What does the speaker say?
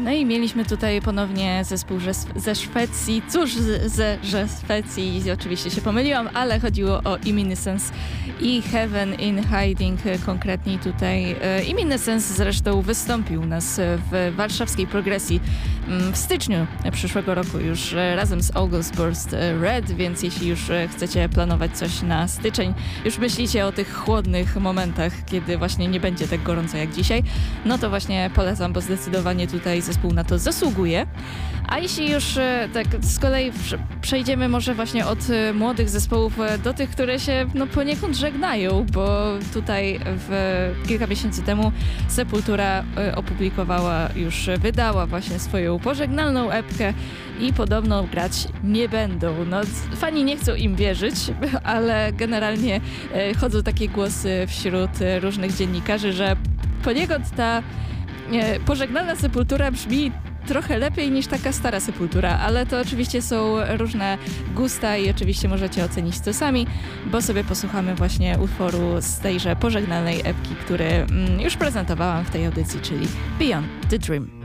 No i mieliśmy tutaj ponownie zespół ze Szwecji. Cóż, ze Szwecji, oczywiście się pomyliłam, ale chodziło o Imminescence i Heaven in Hiding. Konkretniej tutaj Imminescence zresztą wystąpił u nas w warszawskiej Progresji w styczniu przyszłego roku już razem z August Burst Red, więc jeśli już chcecie planować coś na styczeń, już myślicie o tych chłodnych momentach, kiedy właśnie nie będzie tak gorąco jak dzisiaj, no to właśnie polecam, bo zdecydowanie tutaj zespół na to zasługuje. A jeśli już tak z kolei przejdziemy może właśnie od młodych zespołów do tych, które się poniekąd żegnają, bo tutaj kilka miesięcy temu Sepultura wydała właśnie swoją pożegnalną epkę i podobno grać nie będą. No, fani nie chcą im wierzyć, ale generalnie chodzą takie głosy wśród różnych dziennikarzy, że poniekąd ta pożegnalna Sepultura brzmi trochę lepiej niż taka stara Sepultura, ale to oczywiście są różne gusta i oczywiście możecie ocenić to sami, bo sobie posłuchamy właśnie utworu z tejże pożegnalnej epki, który już prezentowałam w tej audycji, czyli Beyond the Dream.